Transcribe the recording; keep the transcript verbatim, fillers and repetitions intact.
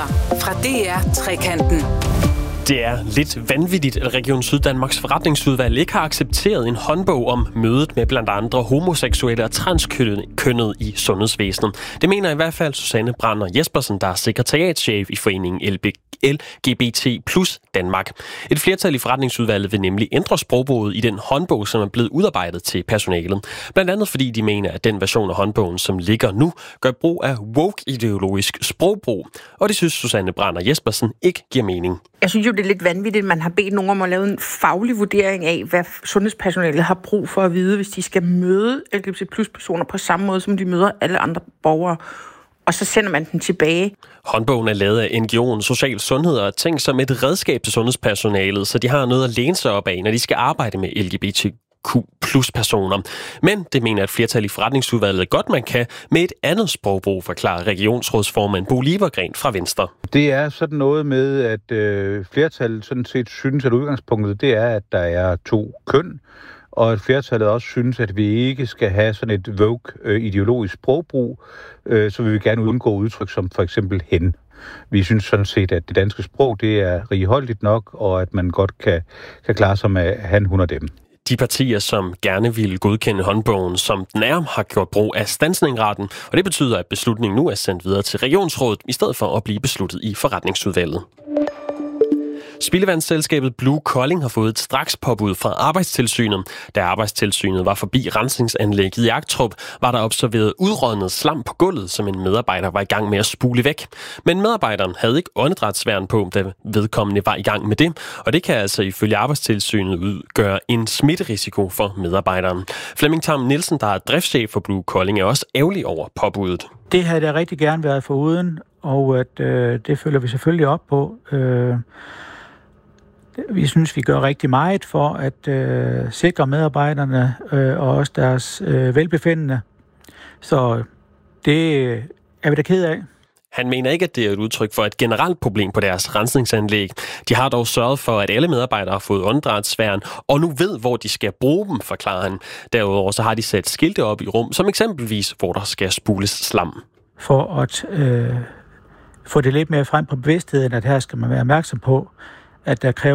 Nyheder fra D R Trekanten. Det er lidt vanvittigt, at Region Syddanmarks forretningsudvalg ikke har accepteret en håndbog om mødet med blandt andre homoseksuelle og transkønnede i sundhedsvæsenet. Det mener i hvert fald Susanne Brander Jespersen, der er sekretariatschef i foreningen L G B T plus Danmark. Et flertal i forretningsudvalget vil nemlig ændre sprogbruget i den håndbog, som er blevet udarbejdet til personalet. Blandt andet fordi de mener, at den version af håndbogen, som ligger nu, gør brug af woke-ideologisk sprogbrug. Og det synes Susanne Brander Jespersen ikke giver mening. Jeg synes jo, det er lidt vanvittigt, at man har bedt nogen om at lave en faglig vurdering af, hvad sundhedspersonalet har brug for at vide, hvis de skal møde L G B T plus personer på samme måde, som de møder alle andre borgere. Og så sender man den tilbage. Håndbogen er lavet af N G O'en Social Sundhed og er tænkt som et redskab til sundhedspersonalet, så de har noget at læne sig op af, når de skal arbejde med L G B T Q plus personer. Men det mener et flertal i forretningsudvalget godt, man kan med et andet sprogbrug, forklarer regionsrådsformand Bo Liebergren fra Venstre. Det er sådan noget med, at øh, flertallet sådan set synes, at udgangspunktet det er, at der er to køn, og at flertallet også synes, at vi ikke skal have sådan et woke-ideologisk sprogbrug, øh, så vil vi gerne undgå udtryk som for eksempel hen. Vi synes sådan set, at det danske sprog det er righoldigt nok, og at man godt kan, kan klare sig med han, hun og dem. De partier, som gerne vil godkende håndbogen, som den er, har gjort brug af standsningretten, og det betyder, at beslutningen nu er sendt videre til regionsrådet, i stedet for at blive besluttet i forretningsudvalget. Spildevandsselskabet Blue Kolding har fået et strakspåbud fra Arbejdstilsynet. Da Arbejdstilsynet var forbi rensningsanlægget i Agtrup, var der observeret udrådnet slam på gulvet, som en medarbejder var i gang med at spule væk. Men medarbejderen havde ikke åndedrætsværn på, da vedkommende var i gang med det, og det kan altså ifølge Arbejdstilsynet udgøre en smitterisiko for medarbejderen. Flemming Tam Nielsen, der er driftschef for Blue Kolding, er også ærgerlig over påbuddet. Det havde da rigtig gerne været foruden, og at, øh, det følger vi selvfølgelig op på. Øh, Vi synes, vi gør rigtig meget for at øh, sikre medarbejderne øh, og også deres øh, velbefindende. Så det er vi da ked af. Han mener ikke, at det er et udtryk for et generelt problem på deres rensningsanlæg. De har dog sørget for, at alle medarbejdere har fået åndedrætsværn, og nu ved, hvor de skal bruge dem, forklarer han. Derudover så har de sat skilte op i rum, som eksempelvis, hvor der skal spules slam. For at øh, få det lidt mere frem på bevidstheden, at her skal man være opmærksom på, at der kræver